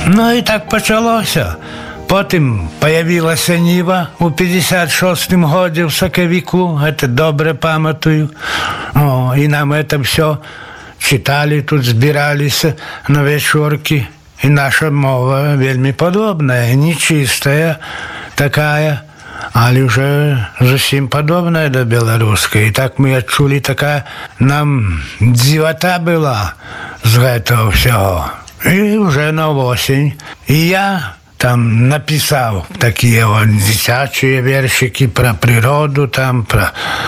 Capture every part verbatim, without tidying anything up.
Ну і так почалося. Потім появилася Ніва у п'ятдесят шостому году в Сакавіку, це добре пам'ятаю. О, і нам це все читали, тут збиралися на вечірки. І наша мова вельми подобна, нечистая такая, але вже зовсім подобна до білоруської. І так ми відчули, така нам дивота була з цього всього. І вже на осінь. І я там написав такі дитячі віршики про природу, там про...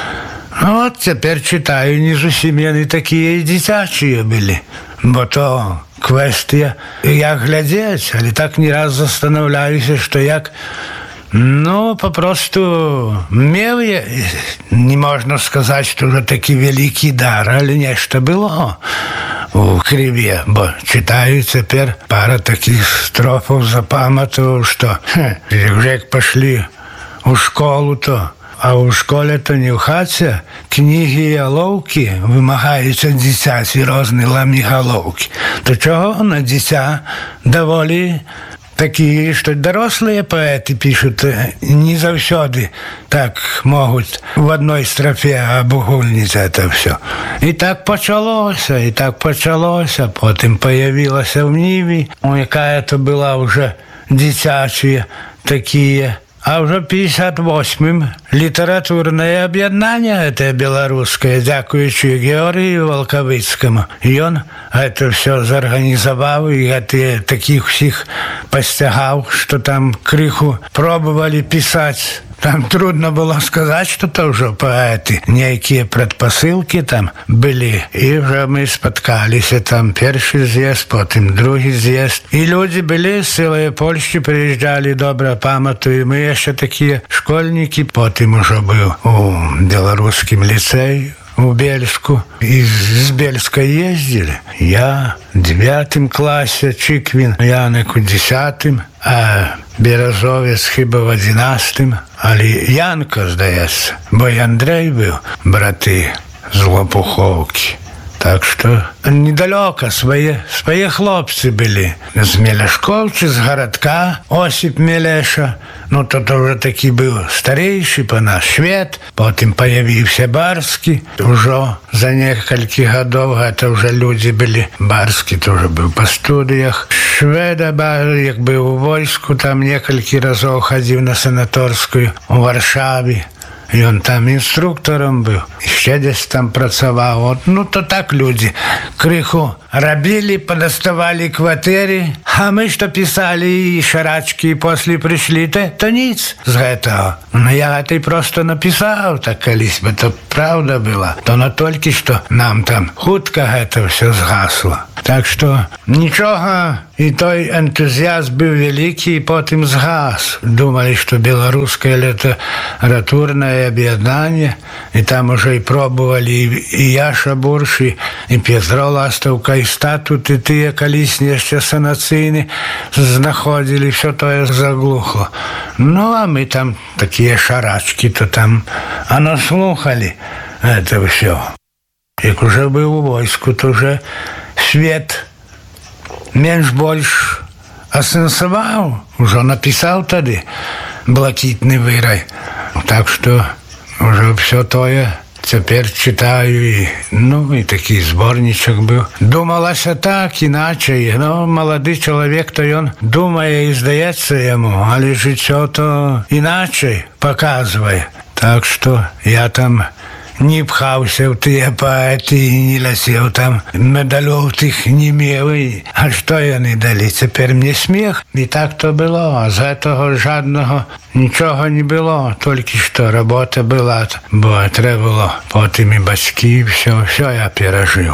Ну от тепер читаю, не зовсім вони такі і дитячі були, бо то квестія. Як глядеть, але так не раз застанавливаюся, що як, ну, попросту мав я, не можна сказати, що вже такий великий дар, але нечто було у криві, бо читаю тепер пару таких строфів, запам'ятав, що хе, вже як пішли у школу, то а у школі то не в хаті, книги і головки вимагаються дитяті, різні ламіголовки. То чого на дитя доволі такі, що дорослі поети пишуть, не завжди так можуть в одній строфі обугульнити це все. І так почалося, і так почалося, потім появилася в Ніві, яка це була вже дитячі такі. А вже в п'ятдесят восьмому літературне об'єднання це білоруське, дякуючи Георгію Волковицькому. І він це все зорганізував, і це таких всіх постигав, що там криху пробували писати. Там трудно було сказати, що це вже поети. Ніякі предпосилки там були. І вже ми споткалися, там перший з'їзд, потім другий з'їзд. І люди були з цілої Польщі, приїжджали, добре пам'ятаю. Ми ще такі школьники, потім вже був у білоруському ліцеї. У Бельску. Из Бельска ездили. Я в девятом классе, Чиквин, Яник у десятом, а Березовець хіба в одинадцятом. Але Янко, здається, бо й Андрей був, брати з Лопуховки. Так що недалеко свої, свої хлопці були. З Мелешковці, з городка, Осип Мелеша. Ну, то вже такий був старіший по нас швед. Потім появився Барський. Уже за кілька років це вже люди були. Барський теж був по студіях. Шведа, як був у війську, там кілька разів ходив на санаторську у Варшаві. І він там інструктором був, ще десь там працював. От, ну, то так люди криху робили, подоставали квартири, а ми що писали і шарачки, і після прийшли, то, то ніц з цього. Ну, я це просто написав так колись, бо то правда була. То не тільки, що нам там хутко це все згасло. Так що нічого, і той ентузіазм був великий, і потім згас. Думали, що білоруське літературне об'єднання, і там уже і пробували і Яша Бурш, і Петро Ластовка, і статут, і ті колісні ще санаційні знаходили, все то заглухло. Ну, а ми там такі шарачки, то там, а наслухали це все. Як уже був у війську, то вже світ менш-больш осенсував, вже написав тоді «Блакитний вирай». Так що вже все то тепер читаю, і, ну, і такий зборничок був. Думалося так, іначе, ну, молодий чоловік, то він думає і здається йому, але життя то іначе показує. Так що я там не пхався в ті поети і не летів там, медалів тих не мав. А що вони дали? Тепер мені сміх. І так то було. А з цього жодного нічого не було. Тільки що робота була, бо треба було потім і батьки, все, все я пережив.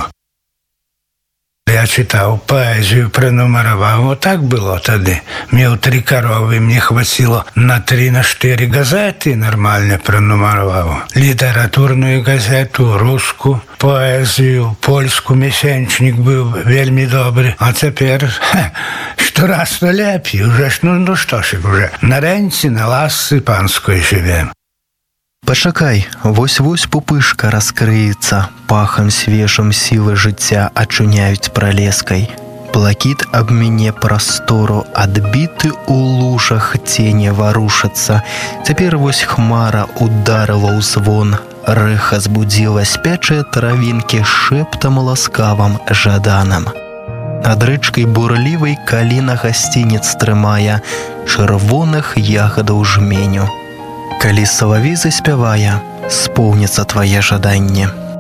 Я читав поезію, пронумерував. Отак було тоді. Мав три корови, мені хватило на три, на чотири газети нормально пронумерував. Літературну газету, русську, поезію, польську, місячник був вельми добрий. А тепер, ха, щораз то лепі. Уже ж, ну, ну що ж, вже на ренці, на ласці панської живемо. Пачакай, вось-вось пупышка раскрыецца, пахам свежым сілы жыцця ачуняюць пралескай. Блакіт аб мяне прастору, адбіты ў лужах цені варушацца. Цяпер вось хмара ударыла ў звон, рэха збудзіла спячыя травінкі шэптам ласкавым жаданым. Над рэчкай бурлівай каліна гасцінец трымае чырвоных ягадаў жменю. Калі салавей заспявае, споўніцца твае жаданне.